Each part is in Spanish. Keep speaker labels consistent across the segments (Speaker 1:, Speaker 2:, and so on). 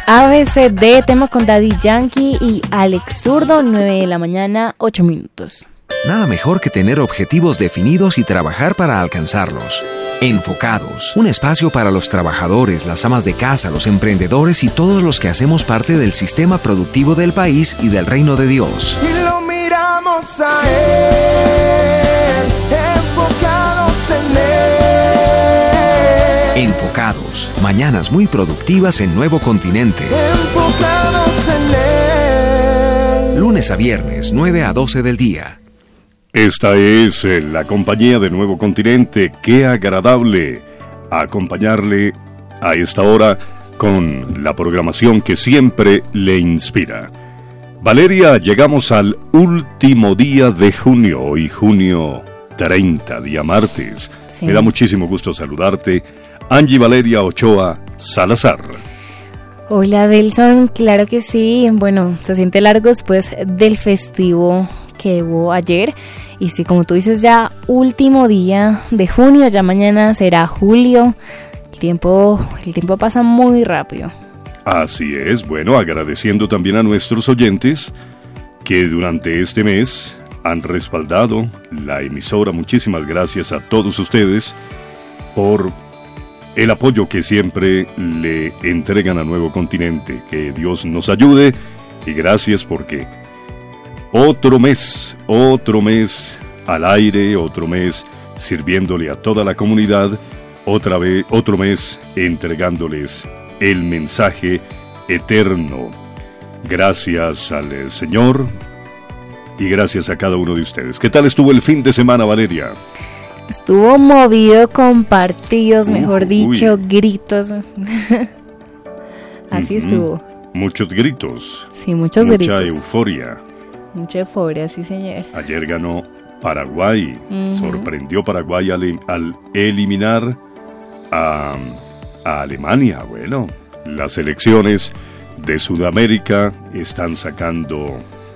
Speaker 1: ABCD, tema con Daddy Yankee y Alex Zurdo, 9 de la mañana, 8 minutos.
Speaker 2: Nada mejor que tener objetivos definidos y trabajar para alcanzarlos. Enfocados, un espacio para los trabajadores, las amas de casa, los emprendedores y todos los que hacemos parte del sistema productivo del país y del reino de Dios.
Speaker 3: Y lo miramos a Él, enfocados en Él.
Speaker 2: Enfocados, mañanas muy productivas en Nuevo Continente.
Speaker 3: Enfocados en Él.
Speaker 2: Lunes a viernes, 9 a 12 del día.
Speaker 4: Esta es la compañía de Nuevo Continente. Qué agradable acompañarle a esta hora con la programación que siempre le inspira. Valeria, llegamos al último día de junio, hoy junio 30, día martes.
Speaker 1: Sí.
Speaker 4: Me da muchísimo gusto saludarte. Angie Valeria Ochoa Salazar.
Speaker 1: Hola, Delson, claro que sí. Bueno, se siente largo después del festivo que hubo ayer. Y sí, como tú dices, ya último día de junio, ya mañana será julio. El tiempo pasa muy rápido.
Speaker 4: Así es, bueno, agradeciendo también a nuestros oyentes que durante este mes han respaldado la emisora. Muchísimas gracias a todos ustedes por el apoyo que siempre le entregan a Nuevo Continente. Que Dios nos ayude y gracias porque otro mes al aire, otro mes sirviéndole a toda la comunidad, otro mes entregándoles el mensaje eterno. Gracias al Señor y gracias a cada uno de ustedes. ¿Qué tal estuvo el fin de semana, Valeria?
Speaker 1: Estuvo movido con partidos, mejor dicho, gritos. Así estuvo.
Speaker 4: Muchos gritos.
Speaker 1: Sí, muchos gritos.
Speaker 4: Mucha euforia.
Speaker 1: Mucha euforia, sí, señor.
Speaker 4: Ayer ganó Paraguay. Sorprendió Paraguay al eliminar a Alemania. Bueno, las selecciones de Sudamérica están sacando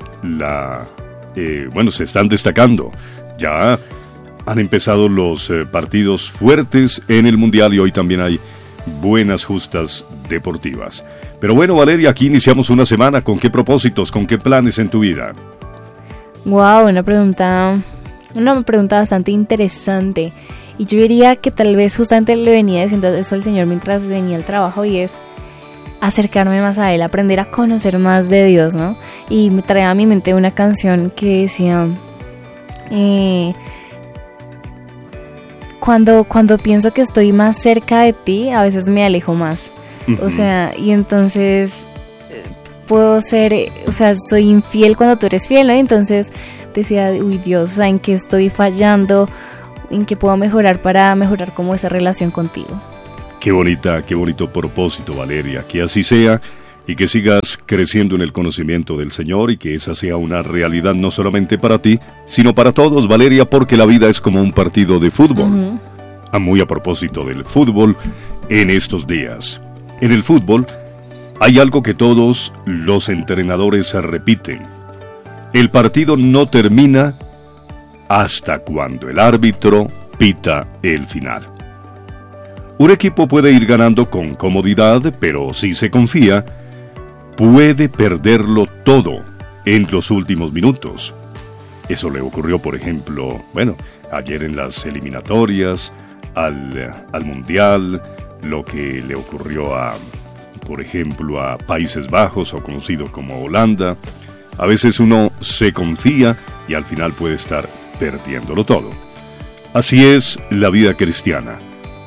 Speaker 4: se están destacando. Ya han empezado los partidos fuertes en el Mundial y hoy también hay buenas justas deportivas. Pero bueno, Valeria, aquí iniciamos una semana. ¿Con qué propósitos, con qué planes en tu vida?
Speaker 1: Wow, una pregunta bastante interesante. Y yo diría que tal vez justamente le venía diciendo eso al Señor mientras venía al trabajo, y es acercarme más a Él, aprender a conocer más de Dios, ¿no? Y me trae a mi mente una canción que decía... Cuando pienso que estoy más cerca de ti, a veces me alejo más. O sea, y entonces puedo ser, soy infiel cuando tú eres fiel, ¿no? Entonces decía, uy, Dios, o sea, ¿en qué estoy fallando? ¿En qué puedo mejorar para mejorar como esa relación contigo?
Speaker 4: Qué bonito propósito, Valeria. Que así sea y que sigas creciendo en el conocimiento del Señor y que esa sea una realidad no solamente para ti, sino para todos, Valeria, porque la vida es como un partido de fútbol. Muy a propósito del fútbol, en estos días. En el fútbol hay algo que todos los entrenadores repiten. El partido no termina hasta cuando el árbitro pita el final. Un equipo puede ir ganando con comodidad, pero si se confía, puede perderlo todo en los últimos minutos. Eso le ocurrió, por ejemplo, ayer en las eliminatorias, al Mundial, lo que le ocurrió por ejemplo, a Países Bajos, o conocido como Holanda. A veces uno se confía y al final puede estar perdiéndolo todo. Así es la vida cristiana.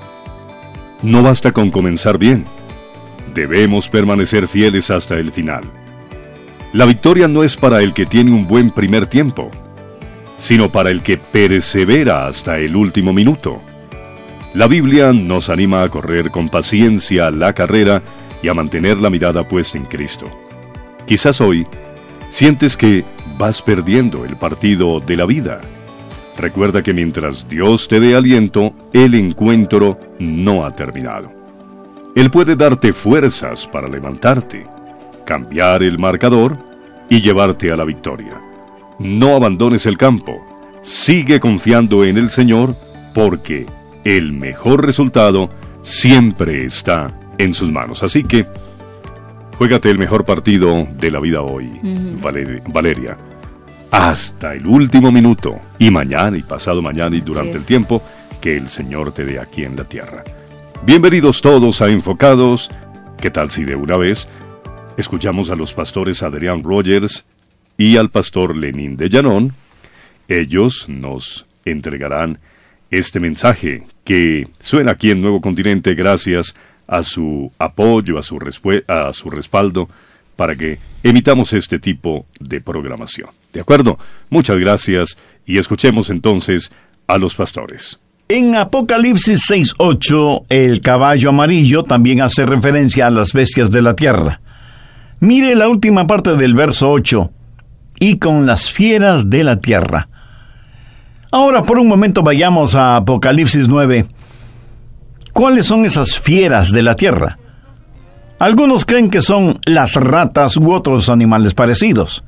Speaker 4: No basta con comenzar bien. Debemos permanecer fieles hasta el final. La victoria no es para el que tiene un buen primer tiempo, sino para el que persevera hasta el último minuto. La Biblia nos anima a correr con paciencia la carrera y a mantener la mirada puesta en Cristo. Quizás hoy sientes que vas perdiendo el partido de la vida. Recuerda que mientras Dios te dé aliento, el encuentro no ha terminado. Él puede darte fuerzas para levantarte, cambiar el marcador y llevarte a la victoria. No abandones el campo. Sigue confiando en el Señor, porque el mejor resultado siempre está en sus manos. Así que Juégate el mejor partido de la vida hoy, Valeria. Hasta el último minuto, y mañana y pasado mañana y durante el tiempo que el Señor te dé aquí en la tierra. Bienvenidos todos a Enfocados. ¿Qué tal si de una vez escuchamos a los pastores Adrián Rogers y al pastor Lenín de Llanón? Ellos nos entregarán este mensaje que suena aquí en Nuevo Continente gracias a su apoyo, a su respaldo, para que emitamos este tipo de programación. ¿De acuerdo? Muchas gracias y escuchemos entonces a los pastores.
Speaker 5: En Apocalipsis 6:8, el caballo amarillo también hace referencia a las bestias de la tierra. Mire la última parte del verso 8, y con las fieras de la tierra. Ahora por un momento vayamos a Apocalipsis 9. ¿Cuáles son esas fieras de la tierra? Algunos creen que son las ratas u otros animales parecidos.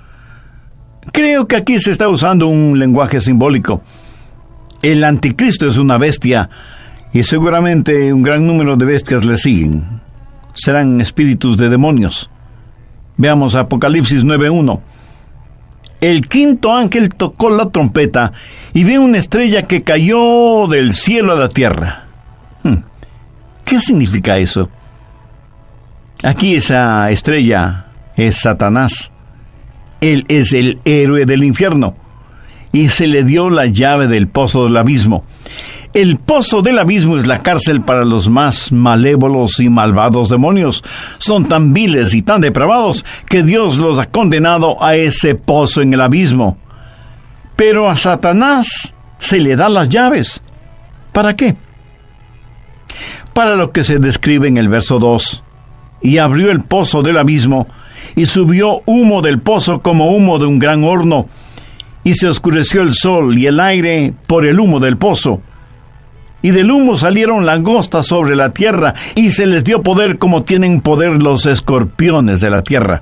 Speaker 5: Creo que aquí se está usando un lenguaje simbólico. El anticristo es una bestia y seguramente un gran número de bestias le siguen. Serán espíritus de demonios. Veamos Apocalipsis 9:1. El quinto ángel tocó la trompeta y vi una estrella que cayó del cielo a la tierra. ¿Qué significa eso? Aquí esa estrella es Satanás. Él es el héroe del infierno y se le dio la llave del pozo del abismo. El pozo del abismo es la cárcel para los más malévolos y malvados demonios. Son tan viles y tan depravados que Dios los ha condenado a ese pozo en el abismo. Pero a Satanás se le da las llaves. ¿Para qué? Para lo que se describe en el verso 2. Y abrió el pozo del abismo, y subió humo del pozo como humo de un gran horno, y se oscureció el sol y el aire por el humo del pozo. Y del humo salieron langostas sobre la tierra, y se les dio poder como tienen poder los escorpiones de la tierra.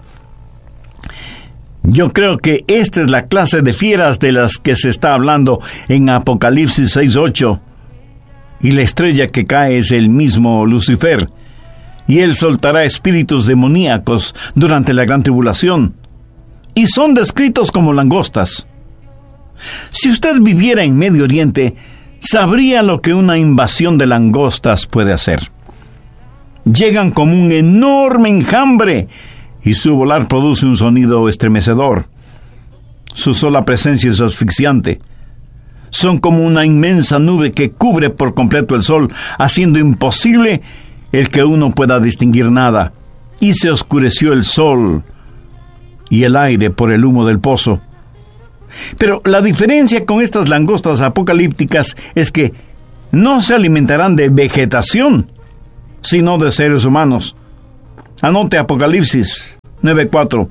Speaker 5: Yo creo que esta es la clase de fieras de las que se está hablando en Apocalipsis 6:8. Y la estrella que cae es el mismo Lucifer, y él soltará espíritus demoníacos durante la gran tribulación, y son descritos como langostas. Si usted viviera en Medio Oriente, sabría lo que una invasión de langostas puede hacer. Llegan como un enorme enjambre, y su volar produce un sonido estremecedor. Su sola presencia es asfixiante. Son como una inmensa nube que cubre por completo el sol, haciendo imposible el que uno pueda distinguir nada. Y se oscureció el sol y el aire por el humo del pozo. Pero la diferencia con estas langostas apocalípticas es que no se alimentarán de vegetación, sino de seres humanos. Anote Apocalipsis 9:4.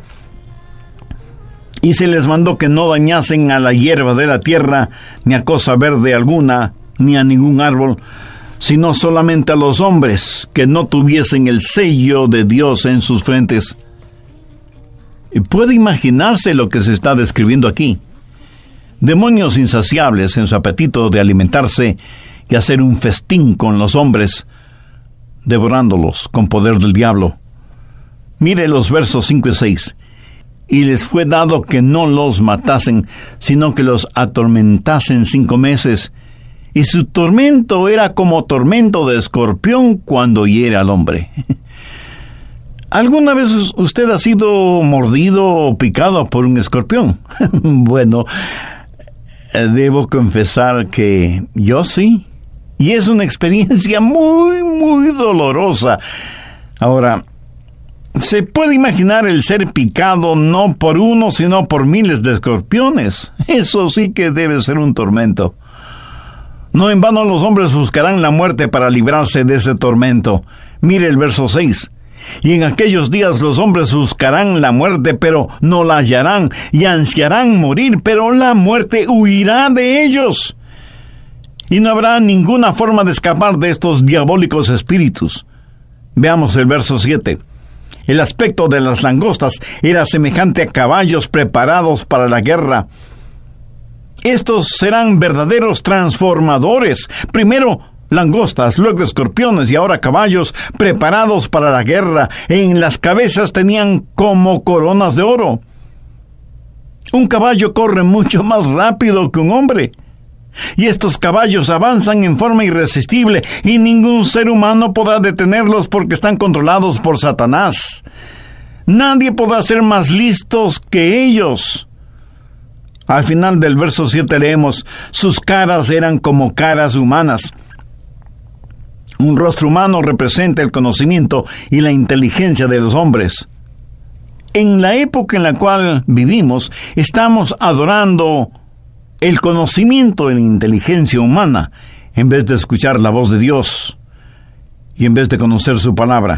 Speaker 5: Y se les mandó que no dañasen a la hierba de la tierra, ni a cosa verde alguna, ni a ningún árbol, sino solamente a los hombres que no tuviesen el sello de Dios en sus frentes. Y puede imaginarse lo que se está describiendo aquí. Demonios insaciables en su apetito de alimentarse y hacer un festín con los hombres, devorándolos con poder del diablo. Mire los versos 5 y 6. Y les fue dado que no los matasen, sino que los atormentasen 5 meses. Y su tormento era como tormento de escorpión cuando hiere al hombre. ¿Alguna vez usted ha sido mordido o picado por un escorpión? Bueno, debo confesar que yo sí. Y es una experiencia muy, muy dolorosa. Ahora, se puede imaginar el ser picado no por uno, sino por miles de escorpiones. Eso sí que debe ser un tormento. No en vano los hombres buscarán la muerte para librarse de ese tormento. Mire el verso 6. Y en aquellos días los hombres buscarán la muerte, pero no la hallarán, y ansiarán morir, pero la muerte huirá de ellos. Y no habrá ninguna forma de escapar de estos diabólicos espíritus. Veamos el verso 7. El aspecto de las langostas era semejante a caballos preparados para la guerra. Estos serán verdaderos transformadores. Primero, langostas, luego escorpiones y ahora caballos preparados para la guerra. En las cabezas tenían como coronas de oro. Un caballo corre mucho más rápido que un hombre. Y estos caballos avanzan en forma irresistible y ningún ser humano podrá detenerlos porque están controlados por Satanás. Nadie podrá ser más listos que ellos. Al final del verso 7 leemos: sus caras eran como caras humanas. Un rostro humano representa el conocimiento y la inteligencia de los hombres. En la época en la cual vivimos, estamos adorando el conocimiento y la inteligencia humana en vez de escuchar la voz de Dios y en vez de conocer su palabra.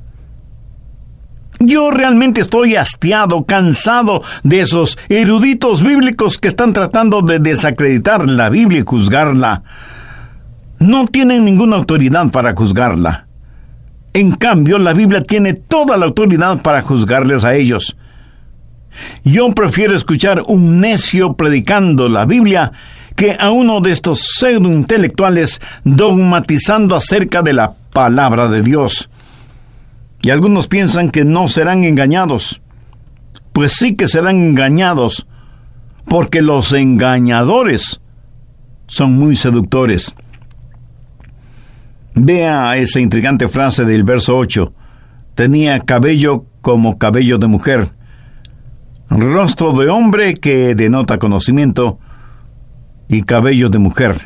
Speaker 5: Yo realmente estoy hastiado, cansado de esos eruditos bíblicos que están tratando de desacreditar la Biblia y juzgarla. No tienen ninguna autoridad para juzgarla. En cambio, la Biblia tiene toda la autoridad para juzgarles a ellos. Yo prefiero escuchar un necio predicando la Biblia que a uno de estos pseudointelectuales dogmatizando acerca de la palabra de Dios. Y algunos piensan que no serán engañados. Pues sí que serán engañados, porque los engañadores son muy seductores. Vea esa intrigante frase del verso 8. Tenía cabello como cabello de mujer, rostro de hombre que denota conocimiento y cabello de mujer.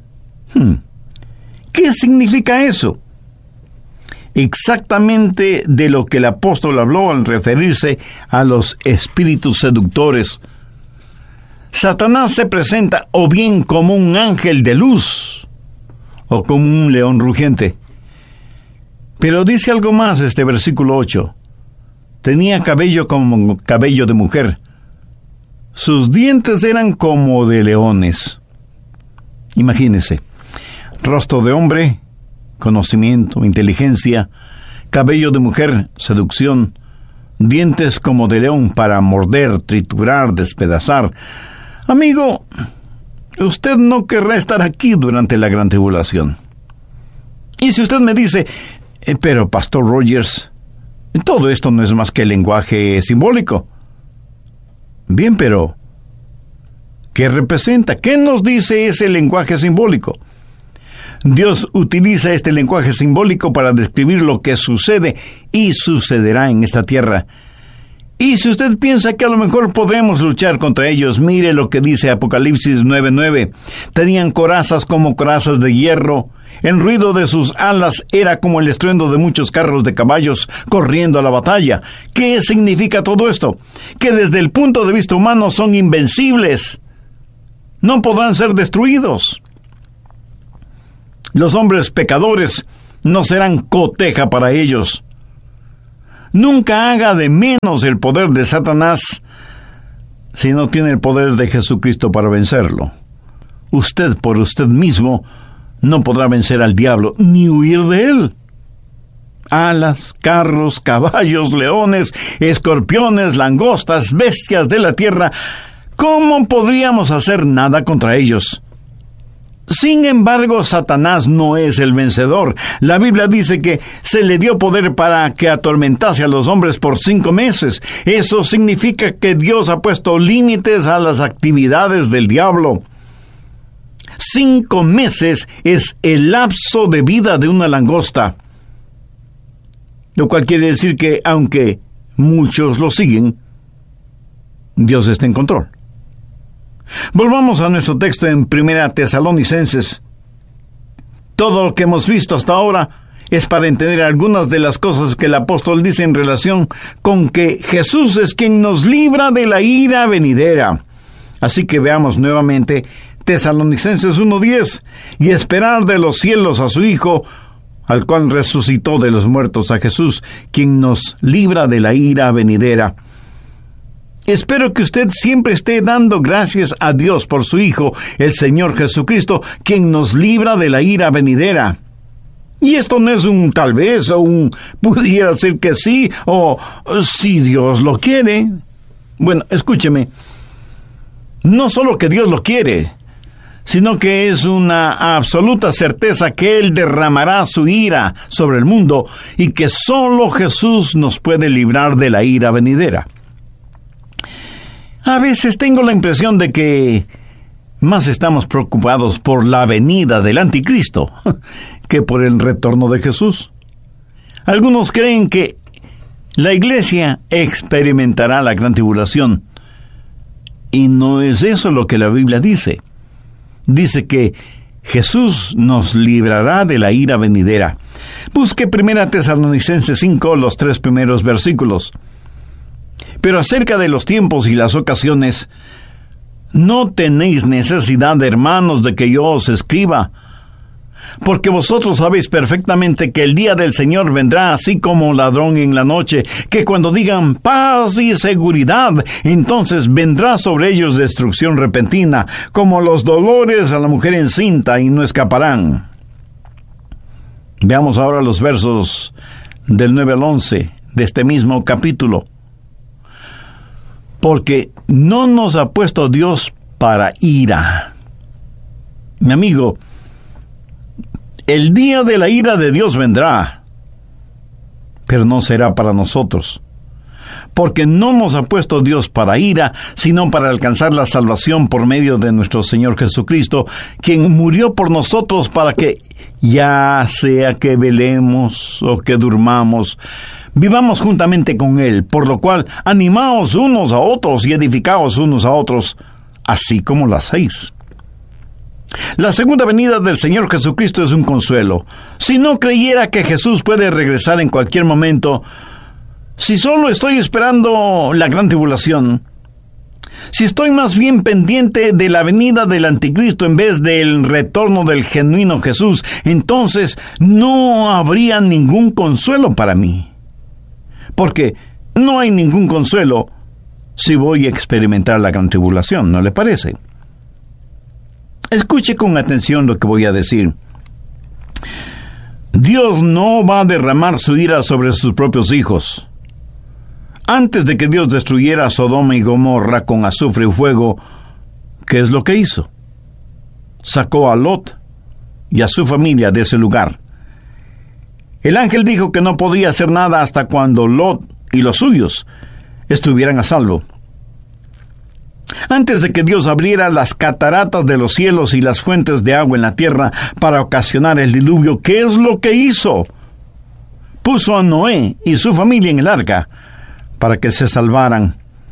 Speaker 5: ¿Qué significa eso? Exactamente de lo que el apóstol habló al referirse a los espíritus seductores. Satanás se presenta o bien como un ángel de luz o como un león rugiente. Pero dice algo más este versículo 8. Tenía cabello como cabello de mujer. Sus dientes eran como de leones. Imagínese, rostro de hombre, conocimiento, inteligencia, cabello de mujer, seducción, dientes como de león para morder, triturar, despedazar. Amigo, usted no querrá estar aquí durante la gran tribulación. Y si usted me dice, pero Pastor Rogers, todo esto no es más que lenguaje simbólico. Bien, pero ¿qué representa? ¿Qué nos dice ese lenguaje simbólico? Dios utiliza este lenguaje simbólico para describir lo que sucede y sucederá en esta tierra. Y si usted piensa que a lo mejor podremos luchar contra ellos, mire lo que dice Apocalipsis 9:9. Tenían corazas como corazas de hierro. El ruido de sus alas era como el estruendo de muchos carros de caballos corriendo a la batalla. ¿Qué significa todo esto? Que desde el punto de vista humano son invencibles. No podrán ser destruidos. Los hombres pecadores no serán coteja para ellos. Nunca haga de menos el poder de Satanás si no tiene el poder de Jesucristo para vencerlo. Usted por usted mismo no podrá vencer al diablo ni huir de él. Alas, carros, caballos, leones, escorpiones, langostas, bestias de la tierra. ¿Cómo podríamos hacer nada contra ellos? Sin embargo, Satanás no es el vencedor. La Biblia dice que se le dio poder para que atormentase a los hombres por 5 meses. Eso significa que Dios ha puesto límites a las actividades del diablo. 5 meses es el lapso de vida de una langosta. Lo cual quiere decir que, aunque muchos lo siguen, Dios está en control. Volvamos a nuestro texto en 1 Tesalonicenses. Todo lo que hemos visto hasta ahora es para entender algunas de las cosas que el apóstol dice en relación con que Jesús es quien nos libra de la ira venidera. Así que veamos nuevamente Tesalonicenses 1:10. Y esperar de los cielos a su Hijo, al cual resucitó de los muertos, a Jesús, quien nos libra de la ira venidera. Espero que usted siempre esté dando gracias a Dios por su Hijo, el Señor Jesucristo, quien nos libra de la ira venidera. Y esto no es un tal vez, o un pudiera ser que sí, o si Dios lo quiere. Bueno, escúcheme. No solo que Dios lo quiere, sino que es una absoluta certeza que Él derramará su ira sobre el mundo y que solo Jesús nos puede librar de la ira venidera. A veces tengo la impresión de que más estamos preocupados por la venida del anticristo que por el retorno de Jesús. Algunos creen que la iglesia experimentará la gran tribulación, y no es eso lo que la Biblia dice. Dice que Jesús nos librará de la ira venidera. Busque 1 Tesalonicenses 5, los 3 primeros versículos. Pero acerca de los tiempos y las ocasiones, no tenéis necesidad, hermanos, de que yo os escriba, porque vosotros sabéis perfectamente que el día del Señor vendrá así como ladrón en la noche, que cuando digan paz y seguridad, entonces vendrá sobre ellos destrucción repentina, como los dolores a la mujer encinta, y no escaparán. Veamos ahora los versos del 9 al 11 de este mismo capítulo. Porque no nos ha puesto Dios para ira. Mi amigo, el día de la ira de Dios vendrá, pero no será para nosotros. Porque no nos ha puesto Dios para ira, sino para alcanzar la salvación por medio de nuestro Señor Jesucristo, quien murió por nosotros para que, ya sea que velemos o que durmamos, vivamos juntamente con Él, por lo cual animaos unos a otros y edificaos unos a otros, así como lo hacéis. La segunda venida del Señor Jesucristo es un consuelo. Si no creyera que Jesús puede regresar en cualquier momento, si solo estoy esperando la gran tribulación, si estoy más bien pendiente de la venida del anticristo en vez del retorno del genuino Jesús, entonces no habría ningún consuelo para mí. Porque no hay ningún consuelo si voy a experimentar la gran tribulación, ¿no le parece? Escuche con atención lo que voy a decir. Dios no va a derramar su ira sobre sus propios hijos. Antes de que Dios destruyera Sodoma y Gomorra con azufre y fuego, ¿qué es lo que hizo? Sacó a Lot y a su familia de ese lugar. El ángel dijo que no podría hacer nada hasta cuando Lot y los suyos estuvieran a salvo. Antes de que Dios abriera las cataratas de los cielos y las fuentes de agua en la tierra para ocasionar el diluvio, ¿qué es lo que hizo? Puso a Noé y su familia en el arca para que se salvaran.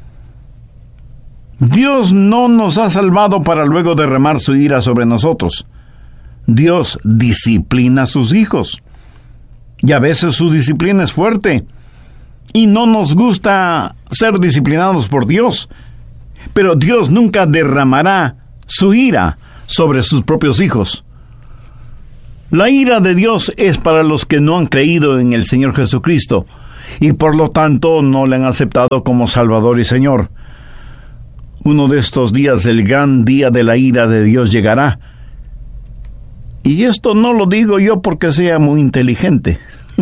Speaker 5: Dios no nos ha salvado para luego derramar su ira sobre nosotros. Dios disciplina a sus hijos. Y a veces su disciplina es fuerte. Y no nos gusta ser disciplinados por Dios. Pero Dios nunca derramará su ira sobre sus propios hijos. La ira de Dios es para los que no han creído en el Señor Jesucristo y por lo tanto no le han aceptado como Salvador y Señor. Uno de estos días, el gran día de la ira de Dios llegará. Y esto no lo digo yo porque sea muy inteligente,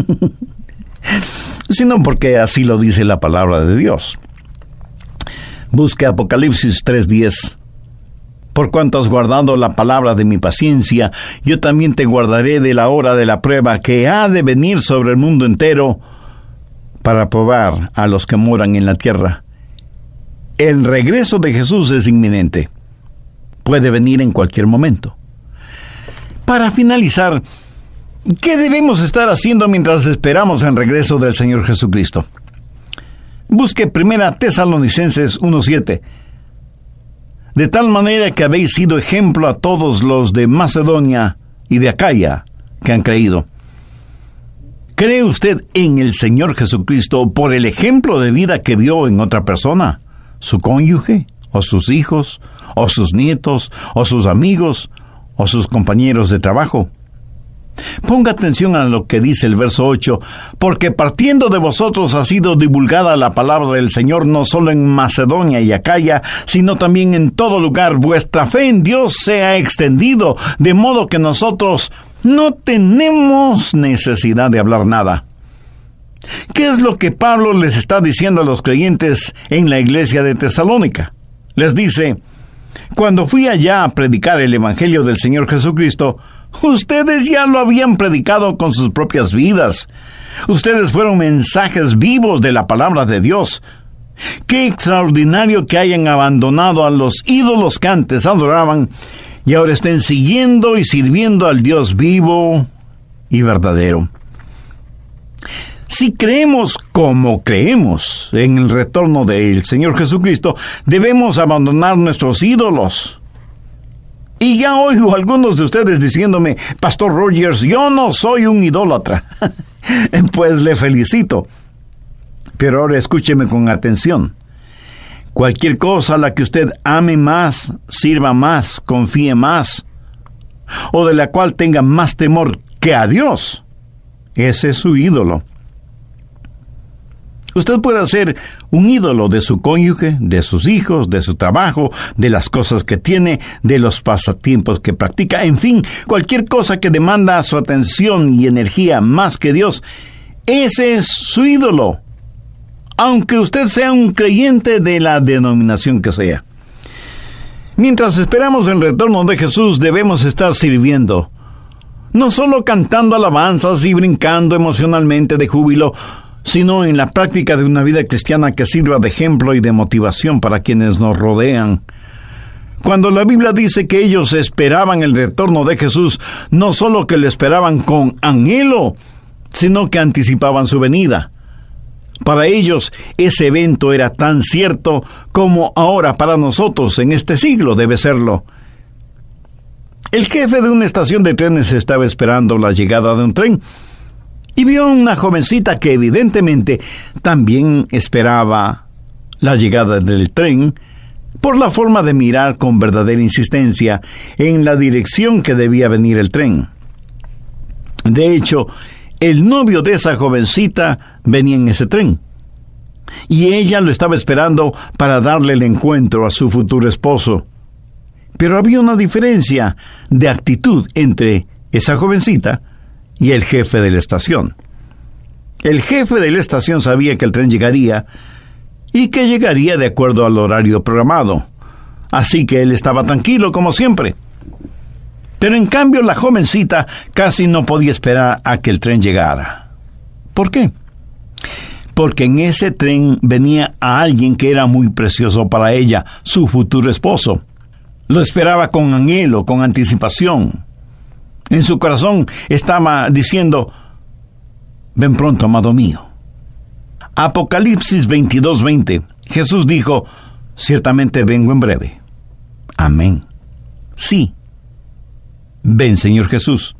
Speaker 5: sino porque así lo dice la palabra de Dios. Busque Apocalipsis 3:10. Por cuanto has guardado la palabra de mi paciencia, yo también te guardaré de la hora de la prueba que ha de venir sobre el mundo entero para probar a los que moran en la tierra. El regreso de Jesús es inminente. Puede venir en cualquier momento. Para finalizar, ¿qué debemos estar haciendo mientras esperamos el regreso del Señor Jesucristo? Busque 1 Tesalonicenses 1:7. De tal manera que habéis sido ejemplo a todos los de Macedonia y de Acaya que han creído. ¿Cree usted en el Señor Jesucristo por el ejemplo de vida que vio en otra persona? ¿Su cónyuge? ¿O sus hijos? ¿O sus nietos? ¿O sus amigos? ¿O sus compañeros de trabajo? Ponga atención a lo que dice el verso 8, porque partiendo de vosotros ha sido divulgada la palabra del Señor no solo en Macedonia y Acaya, sino también en todo lugar. Vuestra fe en Dios se ha extendido, de modo que nosotros no tenemos necesidad de hablar nada. ¿Qué es lo que Pablo les está diciendo a los creyentes en la iglesia de Tesalónica? Les dice: Cuando fui allá a predicar el Evangelio del Señor Jesucristo, ustedes ya lo habían predicado con sus propias vidas. Ustedes fueron mensajes vivos de la palabra de Dios. Qué extraordinario que hayan abandonado a los ídolos que antes adoraban y ahora estén siguiendo y sirviendo al Dios vivo y verdadero. Si creemos como creemos en el retorno del Señor Jesucristo, debemos abandonar nuestros ídolos. Y ya oigo a algunos de ustedes diciéndome: Pastor Rogers, yo no soy un idólatra. Pues le felicito. Pero ahora escúcheme con atención. Cualquier cosa a la que usted ame más, sirva más, confíe más, o de la cual tenga más temor que a Dios, ese es su ídolo. Usted puede ser un ídolo de su cónyuge, de sus hijos, de su trabajo, de las cosas que tiene, de los pasatiempos que practica, en fin, cualquier cosa que demanda su atención y energía más que Dios, ese es su ídolo, aunque usted sea un creyente de la denominación que sea. Mientras esperamos el retorno de Jesús, debemos estar sirviendo, no solo cantando alabanzas y brincando emocionalmente de júbilo, sino en la práctica de una vida cristiana que sirva de ejemplo y de motivación para quienes nos rodean. Cuando la Biblia dice que ellos esperaban el retorno de Jesús, no solo que lo esperaban con anhelo, sino que anticipaban su venida. Para ellos, ese evento era tan cierto como ahora para nosotros en este siglo debe serlo. El jefe de una estación de trenes estaba esperando la llegada de un tren y vio a una jovencita que evidentemente también esperaba la llegada del tren por la forma de mirar con verdadera insistencia en la dirección que debía venir el tren. De hecho, el novio de esa jovencita venía en ese tren y ella lo estaba esperando para darle el encuentro a su futuro esposo. Pero había una diferencia de actitud entre esa jovencita y el jefe de la estación. El jefe de la estación sabía que el tren llegaría y que llegaría de acuerdo al horario programado, así que él estaba tranquilo como siempre. Pero en cambio la jovencita casi no podía esperar a que el tren llegara. ¿Por qué? Porque en ese tren venía a alguien que era muy precioso para ella, su futuro esposo. Lo esperaba con anhelo, con anticipación. En su corazón estaba diciendo: ven pronto, amado mío. Apocalipsis 22:20. Jesús dijo: ciertamente vengo en breve. Amén. Sí. Ven, Señor Jesús.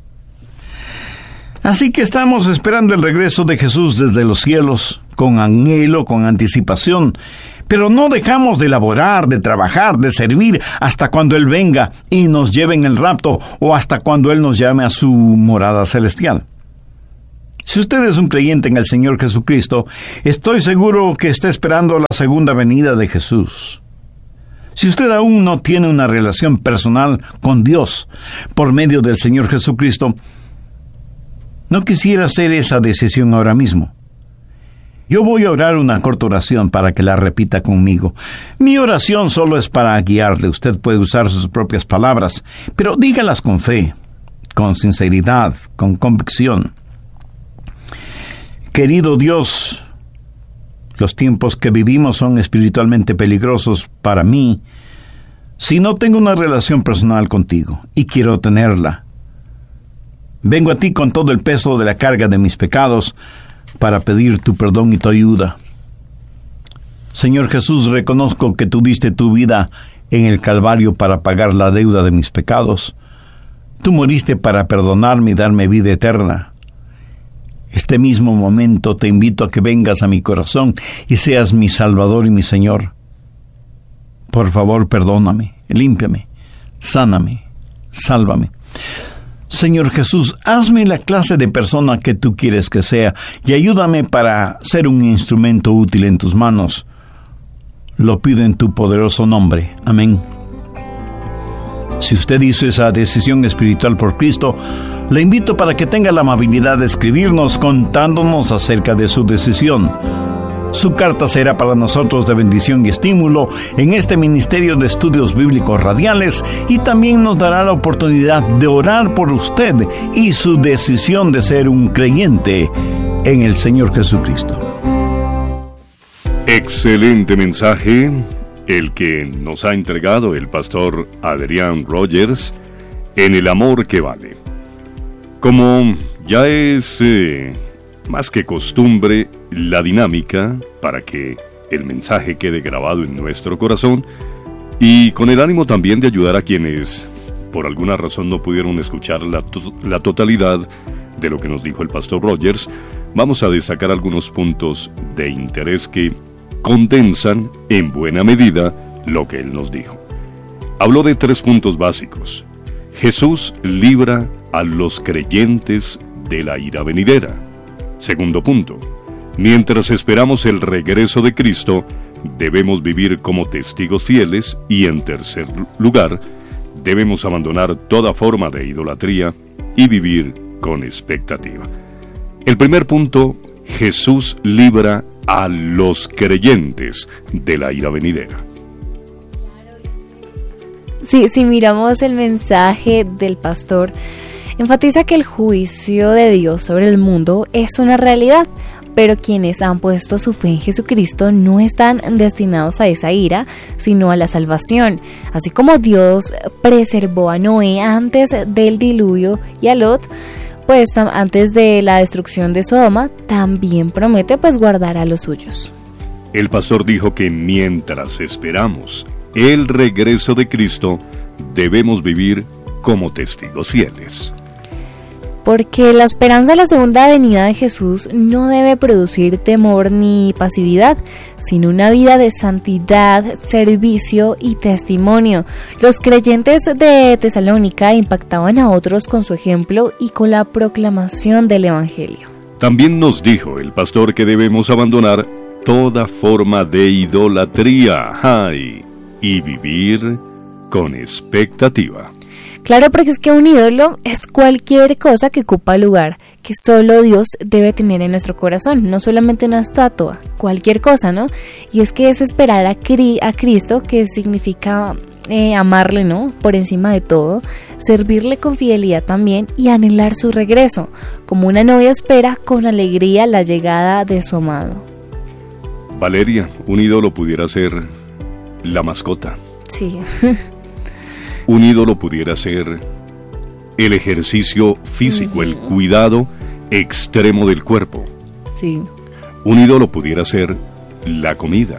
Speaker 5: Así que estamos esperando el regreso de Jesús desde los cielos, con anhelo, con anticipación, pero no dejamos de laborar, de trabajar, de servir hasta cuando Él venga y nos lleve en el rapto, o hasta cuando Él nos llame a su morada celestial. Si usted es un creyente en el Señor Jesucristo, estoy seguro que está esperando la segunda venida de Jesús. Si usted aún no tiene una relación personal con Dios por medio del Señor Jesucristo, no quisiera hacer esa decisión ahora mismo. Yo voy a orar una corta oración para que la repita conmigo. Mi oración solo es para guiarle. Usted puede usar sus propias palabras, pero dígalas con fe, con sinceridad, con convicción. Querido Dios, los tiempos que vivimos son espiritualmente peligrosos para mí si no tengo una relación personal contigo, y quiero tenerla. Vengo a ti con todo el peso de la carga de mis pecados para pedir tu perdón y tu ayuda. Señor Jesús, reconozco que tú diste tu vida en el Calvario para pagar la deuda de mis pecados. Tú moriste para perdonarme y darme vida eterna. Este mismo momento te invito a que vengas a mi corazón y seas mi Salvador y mi Señor. Por favor, perdóname, límpiame, sáname, sálvame. Señor Jesús, hazme la clase de persona que tú quieres que sea y ayúdame para ser un instrumento útil en tus manos. Lo pido en tu poderoso nombre. Amén. Si usted hizo esa decisión espiritual por Cristo, le invito para que tenga la amabilidad de escribirnos contándonos acerca de su decisión. Su carta será para nosotros de bendición y estímulo en este Ministerio de Estudios Bíblicos Radiales, y también nos dará la oportunidad de orar por usted y su decisión de ser un creyente en el Señor Jesucristo.
Speaker 4: Excelente mensaje el que nos ha entregado el pastor Adrián Rogers en El Amor que Vale. Como ya es más que costumbre, la dinámica para que el mensaje quede grabado en nuestro corazón, y con el ánimo también de ayudar a quienes por alguna razón no pudieron escuchar la totalidad de lo que nos dijo el pastor Rogers, vamos a destacar algunos puntos de interés que condensan en buena medida lo que él nos dijo. Habló de 3 puntos básicos. Jesús libra a los creyentes de la ira venidera. Segundo punto, mientras esperamos el regreso de Cristo, debemos vivir como testigos fieles. Y en tercer lugar, debemos abandonar toda forma de idolatría y vivir con expectativa. El primer punto, Jesús libra a los creyentes de la ira venidera.
Speaker 1: Sí, si miramos el mensaje del pastor, enfatiza que el juicio de Dios sobre el mundo es una realidad, pero quienes han puesto su fe en Jesucristo no están destinados a esa ira, sino a la salvación. Así como Dios preservó a Noé antes del diluvio y a Lot, pues antes de la destrucción de Sodoma, también promete pues guardar a los suyos.
Speaker 4: El pastor dijo que mientras esperamos el regreso de Cristo, debemos vivir como testigos fieles.
Speaker 1: Porque la esperanza de la segunda venida de Jesús no debe producir temor ni pasividad, sino una vida de santidad, servicio y testimonio. Los creyentes de Tesalónica impactaban a otros con su ejemplo y con la proclamación del Evangelio.
Speaker 4: También nos dijo el pastor que debemos abandonar toda forma de idolatría y vivir con expectativa.
Speaker 1: Claro, porque es que un ídolo es cualquier cosa que ocupa lugar que solo Dios debe tener en nuestro corazón, no solamente una estatua, cualquier cosa, ¿no? Y es que es esperar a Cristo, que significa amarle, ¿no? Por encima de todo, servirle con fidelidad también y anhelar su regreso, como una novia espera con alegría la llegada de su amado.
Speaker 4: Valeria, un ídolo pudiera ser la mascota.
Speaker 1: Sí.
Speaker 4: Un ídolo pudiera ser el ejercicio físico, el cuidado extremo del cuerpo.
Speaker 1: Sí.
Speaker 4: Un ídolo pudiera ser la comida.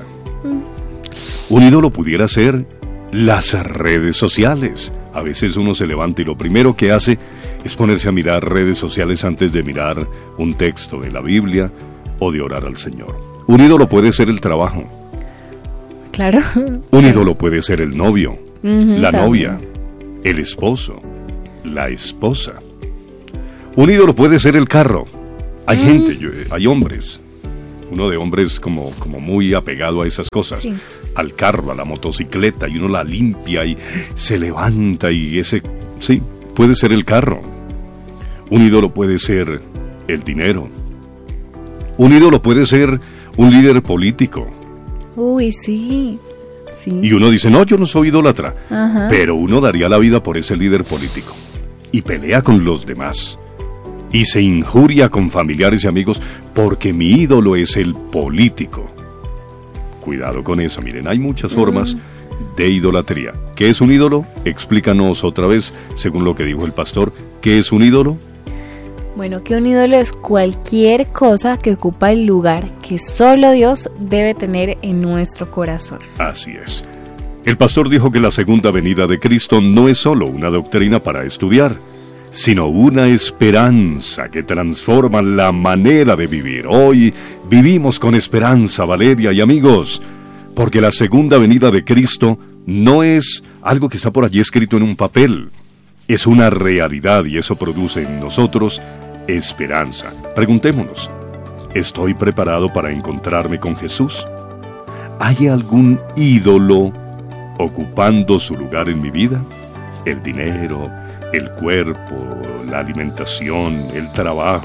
Speaker 4: Un ídolo pudiera ser las redes sociales. A veces uno se levanta y lo primero que hace es ponerse a mirar redes sociales antes de mirar un texto de la Biblia o de orar al Señor. Un ídolo puede ser el trabajo.
Speaker 1: Claro.
Speaker 4: Un ídolo puede ser el novio, la
Speaker 1: también.
Speaker 4: novia, el esposo, la esposa. Un ídolo puede ser el carro. Hay gente, hay hombres. Uno de hombres como muy apegado a esas cosas.
Speaker 1: Sí.
Speaker 4: Al carro, a la motocicleta, y uno la limpia y se levanta y sí, puede ser el carro. Un ídolo puede ser el dinero. Un ídolo puede ser un líder político.
Speaker 1: Uy, sí. Sí.
Speaker 4: Y uno dice, no, yo no soy idólatra.
Speaker 1: Ajá.
Speaker 4: Pero uno daría la vida por ese líder político. Y pelea con los demás. Y se injuria con familiares y amigos porque mi ídolo es el político. Cuidado con eso, miren, hay muchas formas de idolatría. ¿Qué es un ídolo? Explícanos otra vez, según lo que dijo el pastor, ¿qué es un ídolo?
Speaker 1: Bueno, que un ídolo es cualquier cosa que ocupa el lugar que solo Dios debe tener en nuestro corazón.
Speaker 4: Así es. El pastor dijo que la segunda venida de Cristo no es solo una doctrina para estudiar, sino una esperanza que transforma la manera de vivir. Hoy vivimos con esperanza, Valeria y amigos, porque la segunda venida de Cristo no es algo que está por allí escrito en un papel. Es una realidad y eso produce en nosotros esperanza. Preguntémonos, ¿estoy preparado para encontrarme con Jesús? ¿Hay algún ídolo ocupando su lugar en mi vida? El dinero, el cuerpo, la alimentación, el trabajo,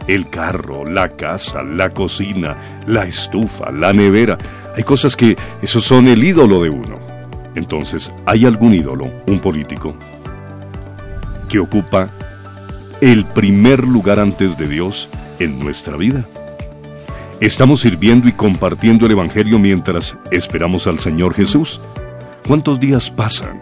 Speaker 4: el carro, la casa, la cocina, la estufa, la nevera. Hay cosas que esos son el ídolo de uno. Entonces, ¿hay algún ídolo, un político, que ocupa el primer lugar antes de Dios en nuestra vida? ¿Estamos sirviendo y compartiendo el Evangelio mientras esperamos al Señor Jesús? ¿Cuántos días pasan?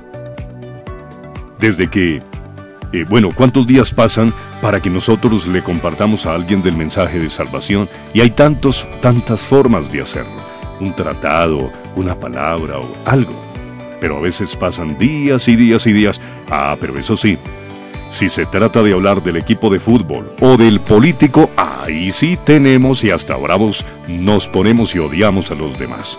Speaker 4: ¿Cuántos días pasan para que nosotros le compartamos a alguien del mensaje de salvación? Y hay tantas formas de hacerlo. Un tratado, una palabra o algo. Pero a veces pasan días y días y días. Pero eso sí, si se trata de hablar del equipo de fútbol o del político, ahí sí tenemos y hasta bravos nos ponemos y odiamos a los demás.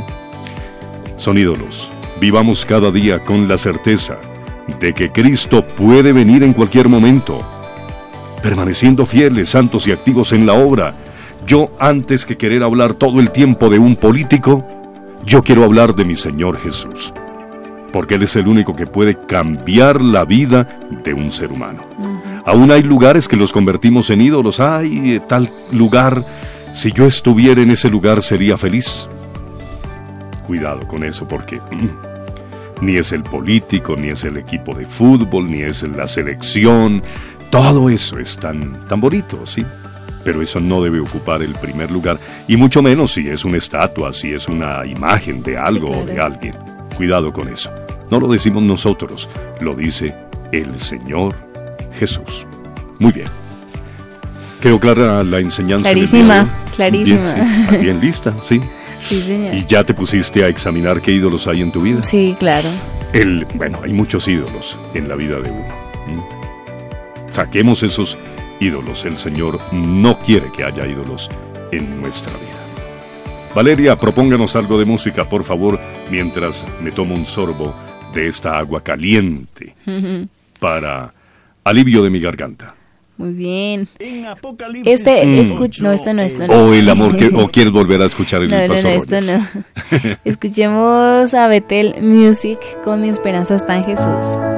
Speaker 4: Son ídolos. Vivamos cada día con la certeza de que Cristo puede venir en cualquier momento, permaneciendo fieles, santos y activos en la obra. Yo, antes que querer hablar todo el tiempo de un político, yo quiero hablar de mi Señor Jesús, porque Él es el único que puede cambiar la vida de un ser humano. Aún hay lugares que los convertimos en ídolos. Tal lugar, si yo estuviera en ese lugar sería feliz. Cuidado con eso, porque ni es el político, ni es el equipo de fútbol, ni es la selección. Todo eso es tan bonito, ¿sí? Pero eso no debe ocupar el primer lugar, y mucho menos si es una estatua, si es una imagen de algo, sí, claro, o de alguien. Cuidado con eso. No lo decimos nosotros, lo dice el Señor Jesús. Muy bien. ¿Quedó clara la enseñanza?
Speaker 1: Clarísima, clarísima.
Speaker 4: Bien, sí. Bien lista, sí.
Speaker 1: Sí, señor.
Speaker 4: ¿Y ya te pusiste a examinar qué ídolos hay en tu vida?
Speaker 1: Sí, claro.
Speaker 4: Hay muchos ídolos en la vida de uno. Saquemos esos ídolos. El Señor no quiere que haya ídolos en nuestra vida. Valeria, propónganos algo de música, por favor, mientras me tomo un sorbo de esta agua caliente para alivio de mi garganta.
Speaker 1: Muy bien.
Speaker 5: Apocalipsis.
Speaker 1: Esto no.
Speaker 4: O el amor, o quieres volver a escuchar el Pastor
Speaker 1: Rogers. Esto no. Escuchemos a Bethel Music con Mi esperanza está en Jesús.